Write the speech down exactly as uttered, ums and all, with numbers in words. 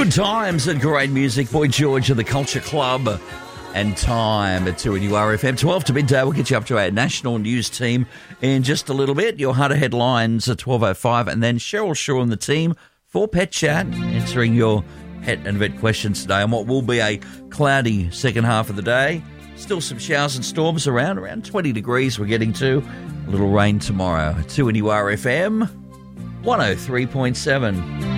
Good times and great music. Boy George of the Culture Club. And time at two N U R F M. twelve to midday. We'll get you up to our national news team in just a little bit. Your Hunter headlines at twelve oh five. And then Cheryl Shaw and the team for Pet Chat, answering your pet and vet questions today on what will be a cloudy second half of the day. Still some showers and storms around, around twenty degrees we're getting to. A little rain tomorrow. two N U R F M, one oh three point seven.